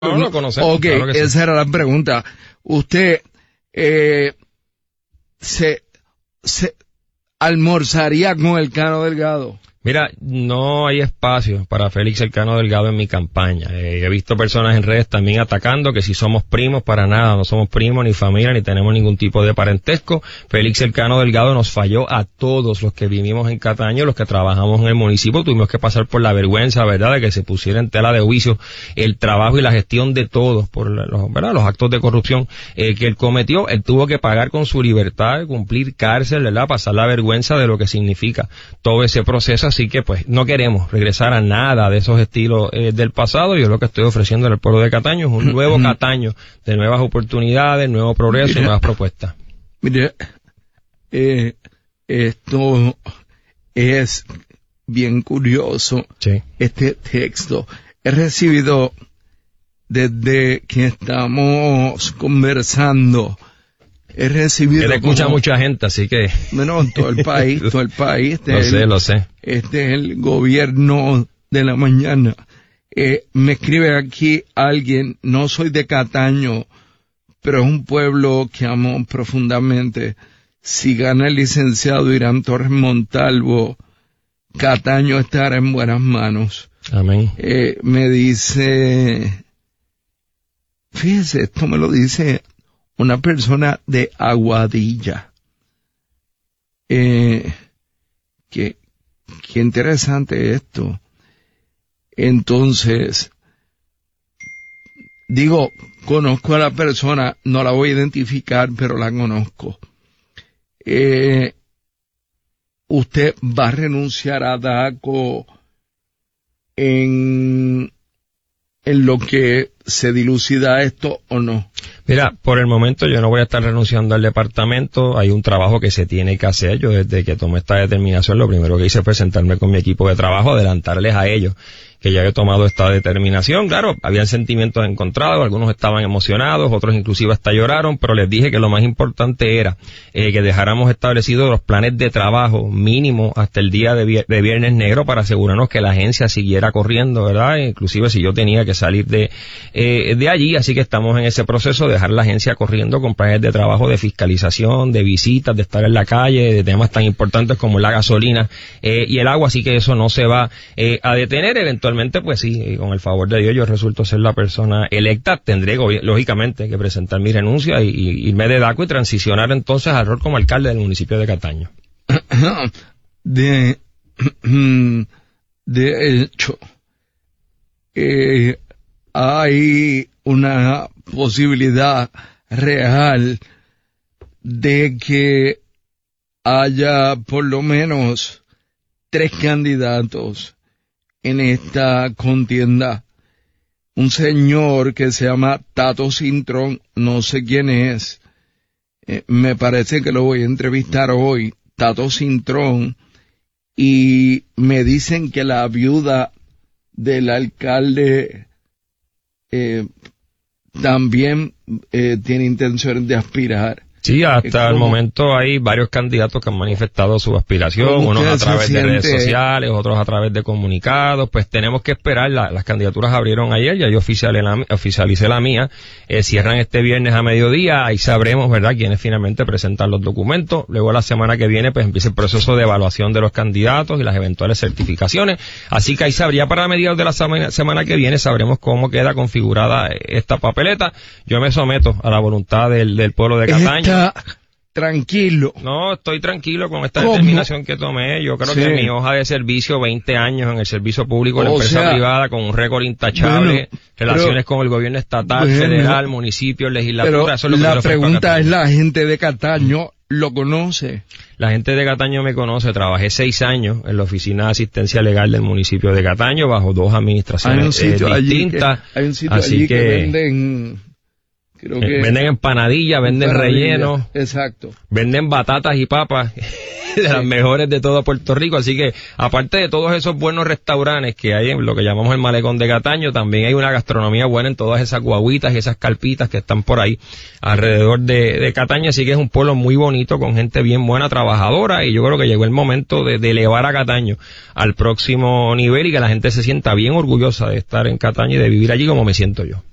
No lo conocemos. Ok, claro esa sí. Era la pregunta. ¿Usted se almorzaría con Elcano Delgado? Mira, no hay espacio para Félix Elcano Delgado en mi campaña. He visto personas en redes también atacando que si somos primos, para nada, no somos primos, ni familia, ni tenemos ningún tipo de parentesco. Félix Elcano Delgado nos falló a todos los que vivimos en Cataño, los que trabajamos en el municipio, tuvimos que pasar por la vergüenza, ¿verdad?, de que se pusiera en tela de juicio el trabajo y la gestión de todos por los actos de corrupción que él cometió. Él tuvo que pagar con su libertad, cumplir cárcel, ¿verdad?, pasar la vergüenza de lo que significa todo ese proceso. Así que pues no queremos regresar a nada de esos estilos del pasado. Yo lo que estoy ofreciendo al pueblo de Cataño es un nuevo Cataño de nuevas oportunidades, nuevo progreso y nuevas propuestas. Mire, esto es bien curioso. Sí. Este texto he recibido desde que estamos conversando. He recibido. Él escucha mucha gente, así que. Bueno, todo el país. Lo sé. Este es el gobierno de la mañana. Me escribe aquí alguien, no soy de Cataño, pero es un pueblo que amo profundamente. Si gana el licenciado Irán Torres Montalvo, Cataño estará en buenas manos. Amén. Me dice, fíjese, esto me lo dice una persona de Aguadilla. Qué interesante esto. Entonces, digo, conozco a la persona, no la voy a identificar, pero la conozco. ¿Usted va a renunciar a DACO en lo que se dilucida esto o no? Mira, por el momento yo no voy a estar renunciando al departamento, hay un trabajo que se tiene que hacer. Yo desde que tomé esta determinación lo primero que hice fue sentarme con mi equipo de trabajo, adelantarles a ellos que ya había tomado esta determinación. Claro, habían sentimientos encontrados, algunos estaban emocionados, otros inclusive hasta lloraron, pero les dije que lo más importante era que dejáramos establecidos los planes de trabajo mínimo hasta el día de Viernes Negro para asegurarnos que la agencia siguiera corriendo, ¿verdad? Inclusive si yo tenía que salir de allí, así que estamos en ese proceso de dejar la agencia corriendo con planes de trabajo de fiscalización, de visitas, de estar en la calle, de temas tan importantes como la gasolina y el agua, así que eso no se va a detener. Eventualmente, pues sí, con el favor de Dios yo resulto ser la persona electa, tendré lógicamente que presentar mi renuncia y irme de DACO y transicionar entonces al rol como alcalde del municipio de Cataño. De hecho, hay una posibilidad real de que haya por lo menos 3 candidatos en esta contienda. Un señor que se llama Tato Cintrón, no sé quién es, me parece que lo voy a entrevistar hoy, Tato Cintrón, y me dicen que la viuda del alcalde también tiene intención de aspirar. Sí, hasta el momento hay varios candidatos que han manifestado su aspiración, unos a través de redes sociales, otros a través de comunicados. Pues tenemos que esperar, las candidaturas abrieron ayer, ya yo oficialicé la mía, cierran este viernes a mediodía, ahí sabremos, ¿verdad?, quiénes finalmente presentan los documentos. Luego la semana que viene pues empieza el proceso de evaluación de los candidatos y las eventuales certificaciones, así que ahí sabría para mediados de la semana que viene, sabremos cómo queda configurada esta papeleta. Yo me someto a la voluntad del pueblo de Cataño. Tranquilo. No, estoy tranquilo con esta determinación que tomé. Yo creo que mi hoja de servicio, 20 años en el servicio público, en la empresa privada, con un récord intachable, relaciones con el gobierno estatal, federal, municipios, legislatura. Eso es lo que la pregunta es, ¿la gente de Cataño lo conoce? La gente de Cataño me conoce. Trabajé 6 años en la oficina de asistencia legal del municipio de Cataño, bajo 2 administraciones distintas. Hay un sitio allí que venden... Venden empanadillas, venden relleno, exacto, venden batatas y papas de las mejores de todo Puerto Rico. Así que, aparte de todos esos buenos restaurantes que hay en lo que llamamos el Malecón de Cataño, también hay una gastronomía buena en todas esas guaguitas y esas carpitas que están por ahí alrededor de Cataño. Así que es un pueblo muy bonito, con gente bien buena, trabajadora, y yo creo que llegó el momento de elevar a Cataño al próximo nivel y que la gente se sienta bien orgullosa de estar en Cataño y de vivir allí como me siento yo.